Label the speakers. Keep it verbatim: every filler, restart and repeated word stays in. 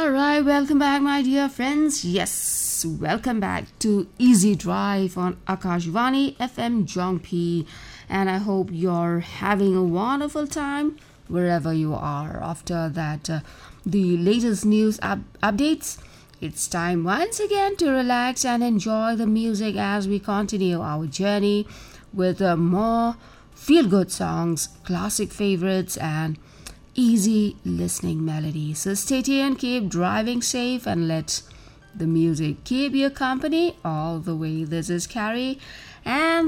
Speaker 1: Alright, welcome back, my dear friends. Yes, welcome back to Easy Drive on Akashvani F M Jongpi. And I hope you're having a wonderful time wherever you are. After that, uh, the latest news up- updates, it's time once again to relax and enjoy the music as we continue our journey with uh, more feel-good songs, classic favorites, and easy listening melodies. So stay tuned, keep driving safe, and let the music keep you company all the way. This is Carrie, and